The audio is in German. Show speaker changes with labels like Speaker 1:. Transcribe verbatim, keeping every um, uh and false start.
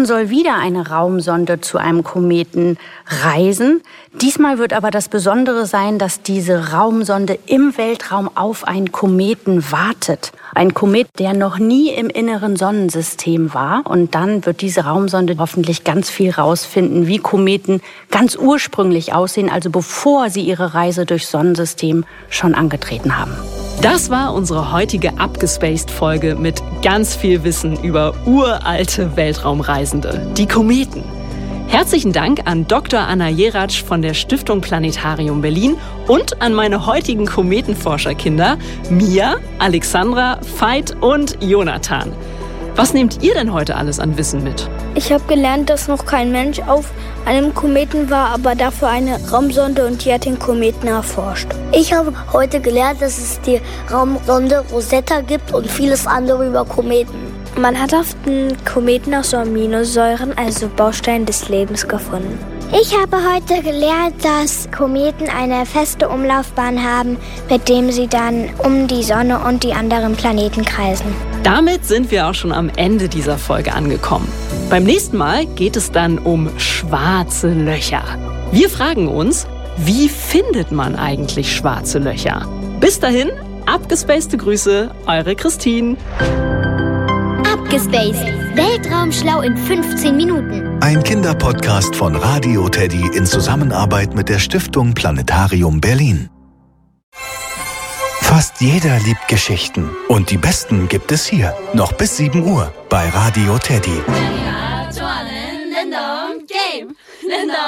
Speaker 1: Dann soll wieder eine Raumsonde zu einem Kometen reisen. Diesmal wird aber das Besondere sein, dass diese Raumsonde im Weltraum auf einen Kometen wartet. Ein Komet, der noch nie im inneren Sonnensystem war. Und dann wird diese Raumsonde hoffentlich ganz viel rausfinden, wie Kometen ganz ursprünglich aussehen, also bevor sie ihre Reise durchs Sonnensystem schon angetreten haben.
Speaker 2: Das war unsere heutige Abgespaced-Folge mit ganz viel Wissen über uralte Weltraumreisende, die Kometen. Herzlichen Dank an Doktor Anna Jeratsch von der Stiftung Planetarium Berlin und an meine heutigen Kometenforscherkinder Mia, Alexandra, Veit und Jonathan. Was nehmt ihr denn heute alles an Wissen mit?
Speaker 3: Ich habe gelernt, dass noch kein Mensch auf einem Kometen war, aber dafür eine Raumsonde und die hat den Kometen erforscht.
Speaker 4: Ich habe heute gelernt, dass es die Raumsonde Rosetta gibt und vieles andere über Kometen.
Speaker 3: Man hat auf den Kometen auch so Aminosäuren, also Bausteine des Lebens, gefunden.
Speaker 5: Ich habe heute gelernt, dass Kometen eine feste Umlaufbahn haben, mit dem sie dann um die Sonne und die anderen Planeten kreisen.
Speaker 2: Damit sind wir auch schon am Ende dieser Folge angekommen. Beim nächsten Mal geht es dann um schwarze Löcher. Wir fragen uns, wie findet man eigentlich schwarze Löcher? Bis dahin, abgespacede Grüße, eure Christine.
Speaker 6: Abgespaced. Weltraumschlau in fünfzehn Minuten.
Speaker 7: Ein Kinderpodcast von Radio Teddy in Zusammenarbeit mit der Stiftung Planetarium Berlin. Fast jeder liebt Geschichten. Und die besten gibt es hier. Noch bis sieben Uhr bei Radio Teddy.